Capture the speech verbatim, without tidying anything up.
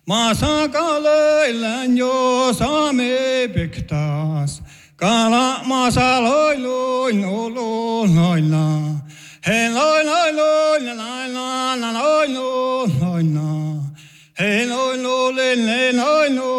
Masa kalöilän jo saame pektas. Kala masa loi loi no lo loi la. He loi loi loi la la la la loi lo loi la. He loi lo le le loi lo